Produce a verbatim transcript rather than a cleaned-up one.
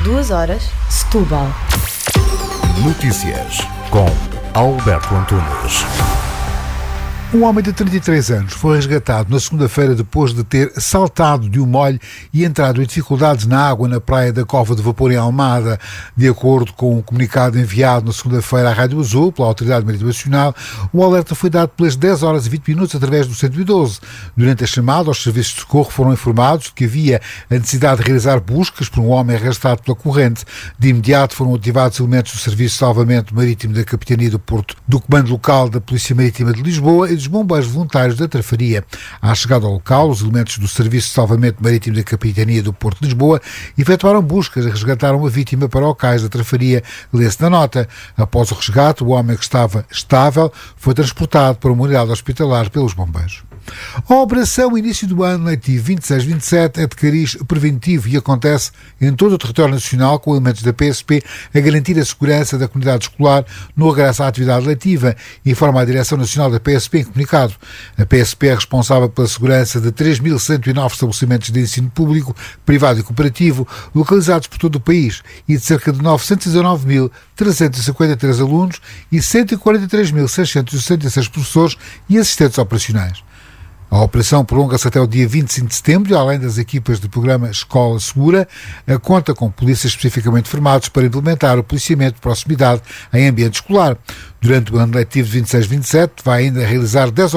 Duas horas, Setúbal. Notícias com Alberto Antunes. Um homem de trinta e três anos foi resgatado na segunda-feira depois de ter saltado de um molho e entrado em dificuldades na água na praia da Cova de Vapor em Almada. De acordo com um comunicado enviado na segunda-feira à Rádio Azul pela Autoridade Marítima Nacional, o alerta foi dado pelas dez horas e vinte minutos através do cento e doze. Durante a chamada, os serviços de socorro foram informados de que havia a necessidade de realizar buscas por um homem arrastado pela corrente. De imediato foram ativados elementos do Serviço de Salvamento Marítimo da Capitania do Porto, do Comando Local da Polícia Marítima de Lisboa e dos bombeiros voluntários da Trafaria. À chegada ao local, os elementos do Serviço de Salvamento Marítimo da Capitania do Porto de Lisboa efetuaram buscas e resgataram a vítima para o cais da Trafaria. Lê-se na nota. Após o resgate, o homem que estava estável foi transportado para uma unidade hospitalar pelos bombeiros. A Operação Início do Ano Letivo vinte e seis vinte e sete é de cariz preventivo e acontece em todo o território nacional com elementos da P S P a garantir a segurança da comunidade escolar no regresso à atividade letiva, informa a Direção Nacional da P S P em comunicado. A P S P é responsável pela segurança de três mil cento e nove estabelecimentos de ensino público, privado e cooperativo localizados por todo o país e de cerca de novecentos e dezanove mil trezentos e cinquenta e três alunos e cento e quarenta e três mil seiscentos e sessenta e seis professores e assistentes operacionais. A operação prolonga-se até o dia vinte e cinco de setembro e, além das equipas do programa Escola Segura, conta com polícias especificamente formados para implementar o policiamento de proximidade em ambiente escolar. Durante o ano letivo de vinte e seis vinte e sete, vai ainda realizar dez